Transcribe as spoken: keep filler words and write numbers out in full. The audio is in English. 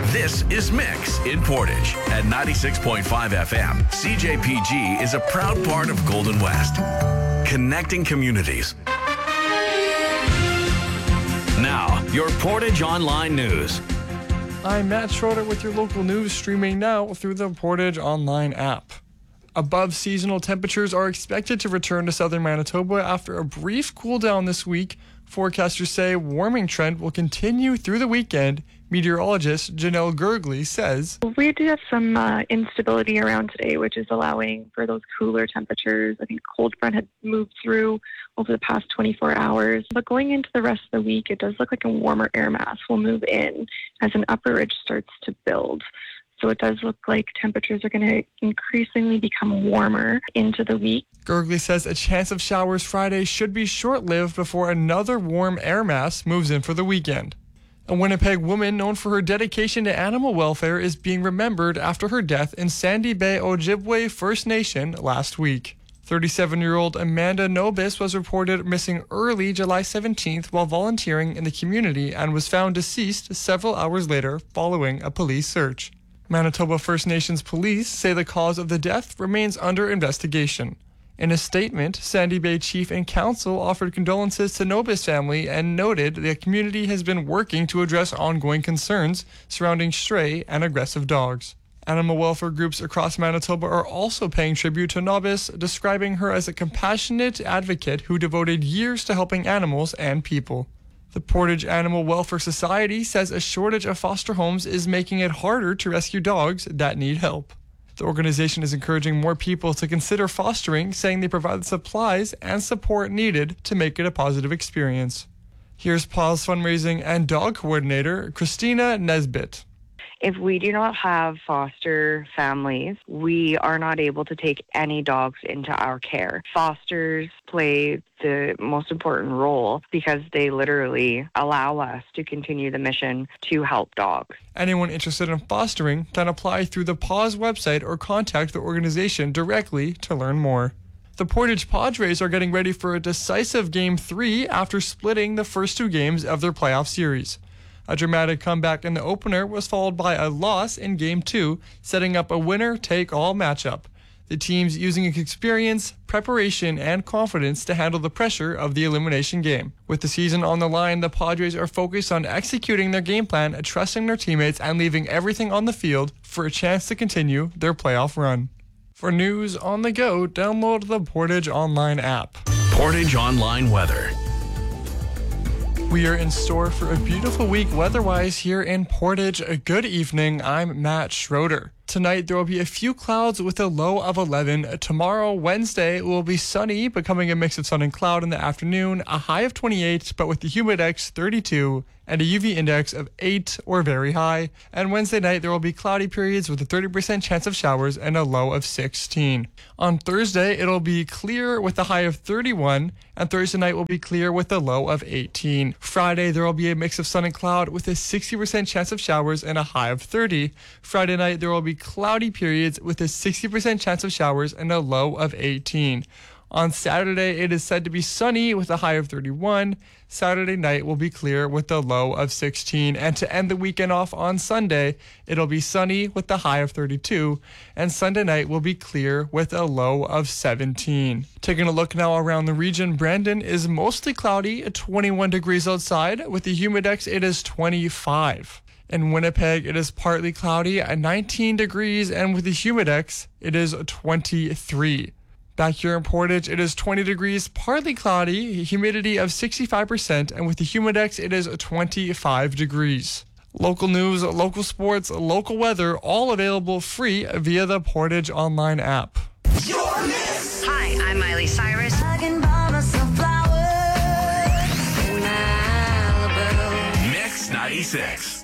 This is Mix in Portage at ninety-six point five F M. C J P G is a proud part of Golden West, connecting communities. Now, your Portage Online News. I'm Matt Schroeder with your local news, streaming now through the Portage Online app. Above seasonal temperatures are expected to return to southern Manitoba after a brief cool down this week. Forecasters say warming trend will continue through the weekend. Meteorologist Janelle Gergley says, We do have some uh, instability around today, which is allowing for those cooler temperatures. I think cold front had moved through over the past twenty-four hours. But going into the rest of the week, it does look like a warmer air mass will move in as an upper ridge starts to build. So it does look like temperatures are going to increasingly become warmer into the week. Gergley says a chance of showers Friday should be short-lived before another warm air mass moves in for the weekend. A Winnipeg woman known for her dedication to animal welfare is being remembered after her death in Sandy Bay Ojibwe First Nation last week. thirty-seven-year-old Amanda Nobis was reported missing early July seventeenth while volunteering in the community and was found deceased several hours later following a police search. Manitoba First Nations police say the cause of the death remains under investigation. In a statement, Sandy Bay Chief and Council offered condolences to Nobis family and noted the community has been working to address ongoing concerns surrounding stray and aggressive dogs. Animal welfare groups across Manitoba are also paying tribute to Nobis, describing her as a compassionate advocate who devoted years to helping animals and people. The Portage Animal Welfare Society says a shortage of foster homes is making it harder to rescue dogs that need help. The organization is encouraging more people to consider fostering, saying they provide the supplies and support needed to make it a positive experience. Here's Paws Fundraising and Dog Coordinator Christina Nesbitt. If we do not have foster families, we are not able to take any dogs into our care. Fosters play the most important role because they literally allow us to continue the mission to help dogs. Anyone interested in fostering can apply through the Paws website or contact the organization directly to learn more. The Portage Padres are getting ready for a decisive Game three after splitting the first two games of their playoff series. A dramatic comeback in the opener was followed by a loss in Game two, setting up a winner-take-all matchup. The teams using experience, preparation, and confidence to handle the pressure of the elimination game. With the season on the line, the Padres are focused on executing their game plan, trusting their teammates, and leaving everything on the field for a chance to continue their playoff run. For news on the go, download the Portage Online app. Portage Online weather. We are in store for a beautiful week weather-wise here in Portage. A good evening. I'm Matt Schroeder. Tonight, there will be a few clouds with a low of eleven. Tomorrow, Wednesday, will be sunny, becoming a mix of sun and cloud in the afternoon, a high of twenty-eight, but with the humidex thirty-two, and a U V index of eight or very high. And Wednesday night, there will be cloudy periods with a thirty percent chance of showers and a low of sixteen. On Thursday, it'll be clear with a high of thirty-one, and Thursday night will be clear with a low of eighteen. Friday, there will be a mix of sun and cloud with a sixty percent chance of showers and a high of thirty. Friday night, there will be cloudy periods with a sixty percent chance of showers and a low of eighteen. On Saturday, it is said to be sunny with a high of thirty-one. Saturday night will be clear with a low of sixteen. And to end the weekend off on Sunday, it'll be sunny with a high of thirty-two. And Sunday night will be clear with a low of seventeen. Taking a look now around the region, Brandon is mostly cloudy at twenty-one degrees outside. With the humidex, it is twenty-five. In Winnipeg, it is partly cloudy at nineteen degrees, and with the humidex, it is twenty-three. Back here in Portage, it is twenty degrees, partly cloudy, humidity of sixty-five percent, and with the humidex, it is twenty-five degrees. Local news, local sports, local weather, all available free via the Portage Online app. Hi, I'm Miley Cyrus. Mix ninety-six.